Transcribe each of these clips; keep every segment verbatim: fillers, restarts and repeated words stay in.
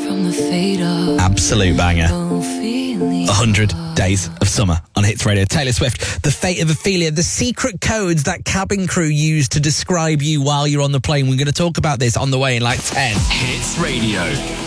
from the fade of absolute banger. one hundred Days of Summer on Hits Radio. Taylor Swift, The Fate of Ophelia, the secret codes that cabin crew use to describe you while you're on the plane. We're going to talk about this on the way in like ten. Hits Radio.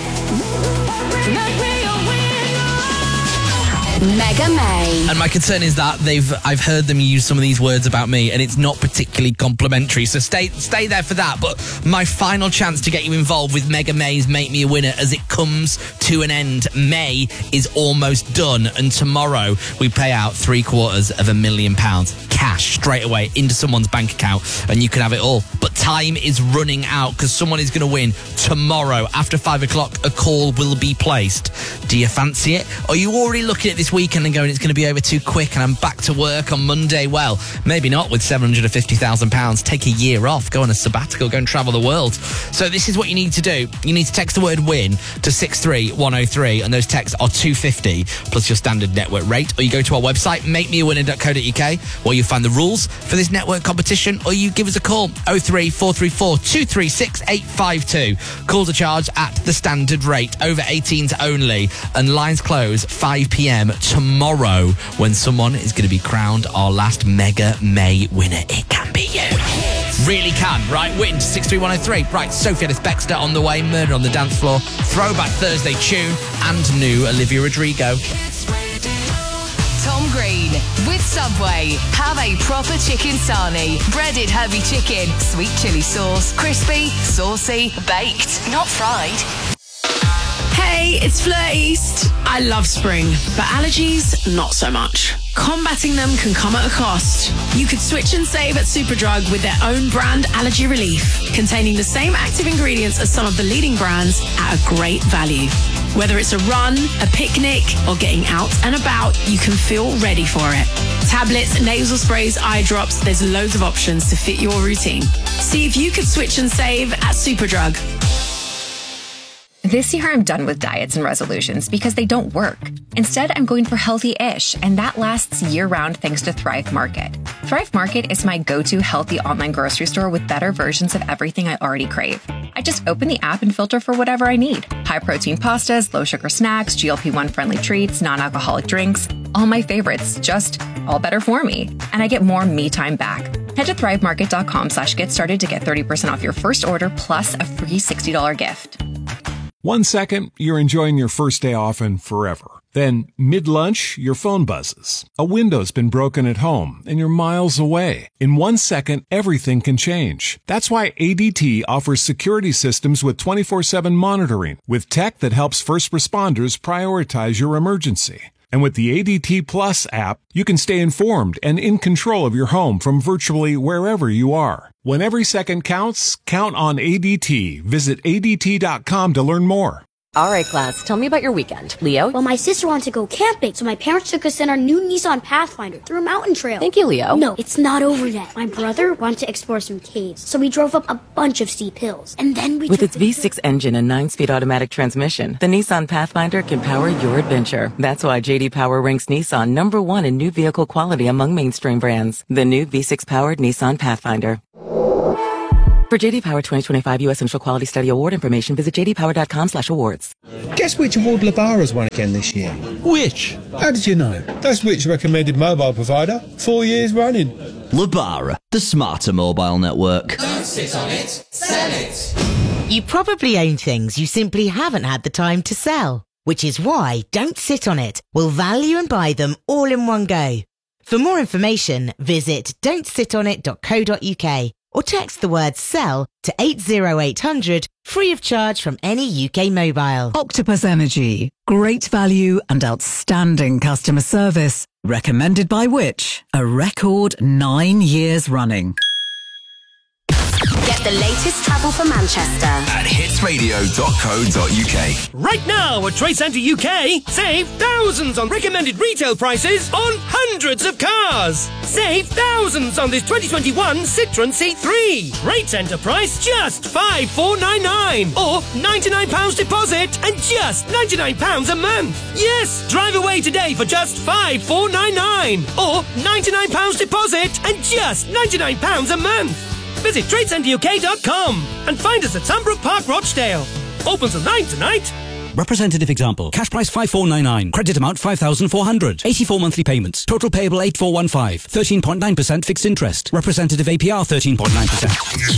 Mega May. And my concern is that they've I've heard them use some of these words about me and it's not particularly complimentary. So stay stay there for that. But my final chance to get you involved with Mega May's Make Me a Winner as it comes to an end. May is almost done and tomorrow we pay out three quarters of a million pounds cash straight away into someone's bank account and you can have it all. But time is running out because someone is going to win tomorrow. After five o'clock, a call will be placed. Do you fancy it? Are you already looking at this weekend and going, it's going to be over too quick and I'm back to work on Monday? Well, maybe not with seven hundred fifty thousand pounds. Take a year off, go on a sabbatical, go and travel the world. So this is what you need to do. You need to text the word win to six three one oh three and those texts are two hundred fifty plus your standard network rate. Or you go to our website, make me a winner dot co dot uk, where you find the rules for this network competition, or you give us a call, oh three four three four two three six eight five two. Calls are charged at the standard rate, over eighteens only, and lines close five p.m. tomorrow when someone is going to be crowned our last Mega May winner. It can be you. Really can, right? Win to six three one oh three. Right, Sophie Ellis-Bextor on the way, Murder on the Dance Floor, Throwback Thursday tune, and new Olivia Rodrigo. Tom Green with Subway. Have a proper chicken sarnie. Breaded herby chicken, sweet chili sauce, crispy, saucy, baked, not fried. Hey, it's Fleur East. I love spring, but allergies, not so much. Combating them can come at a cost. You could switch and save at Superdrug with their own brand allergy relief, containing the same active ingredients as some of the leading brands at a great value. Whether it's a run, a picnic, or getting out and about, you can feel ready for it. Tablets, nasal sprays, eye drops, there's loads of options to fit your routine. See if you could switch and save at Superdrug. This year, I'm done with diets and resolutions because they don't work. Instead, I'm going for healthy-ish, and that lasts year-round thanks to Thrive Market. Thrive Market is my go-to healthy online grocery store with better versions of everything I already crave. I just open the app and filter for whatever I need. High-protein pastas, low-sugar snacks, G L P one friendly treats, non-alcoholic drinks. All my favorites, just all better for me. And I get more me time back. Head to thrivemarket.com slash get started to get thirty percent off your first order plus a free sixty dollars gift. One second, you're enjoying your first day off and forever. Then, mid-lunch, your phone buzzes. A window's been broken at home, and you're miles away. In one second, everything can change. That's why A D T offers security systems with twenty-four seven monitoring, with tech that helps first responders prioritize your emergency. And with the A D T Plus app, you can stay informed and in control of your home from virtually wherever you are. When every second counts, count on A D T. Visit A D T dot com to learn more. All right, class, tell me about your weekend. Leo? Well, my sister wanted to go camping, so my parents took us in our new Nissan Pathfinder through a mountain trail. Thank you, Leo. No, it's not over yet. My brother wanted to explore some caves, so we drove up a bunch of steep hills. And then we With its V six engine and nine-speed automatic transmission, the Nissan Pathfinder can power your adventure. That's why J D Power ranks Nissan number one in new vehicle quality among mainstream brands. The new V six-powered Nissan Pathfinder. For J D Power twenty twenty-five U S Central Quality Study Award information, visit j d power dot com slash awards. Guess which award Lebara's won again this year? Which? How did you know? That's Which recommended mobile provider. Four years running. Lebara, the smarter mobile network. Don't sit on it, sell it. You probably own things you simply haven't had the time to sell, which is why Don't Sit on It will value and buy them all in one go. For more information, visit don't sit on it dot co dot uk. or text the word SELL to eight oh eight hundred, free of charge from any U K mobile. Octopus Energy. Great value and outstanding customer service. Recommended by Which? A record nine years running. Get the latest travel for Manchester at hits radio dot co dot uk. Right now at Trade Centre U K, save thousands on recommended retail prices on hundreds of cars. Save thousands on this twenty twenty-one Citroën C three. Trade Centre price just five thousand four hundred ninety-nine pounds or ninety-nine pounds deposit and just ninety-nine pounds a month. Yes, drive away today for just five thousand four hundred ninety-nine pounds or ninety-nine pounds deposit and just ninety-nine pounds a month. Visit trade centre u k dot com and find us at Sandbrook Park, Rochdale. Open till nine tonight. Representative example. Cash price five four nine nine. Credit amount five thousand four hundred. eighty-four monthly payments. Total payable eight four one five. thirteen point nine percent fixed interest. Representative A P R thirteen point nine percent.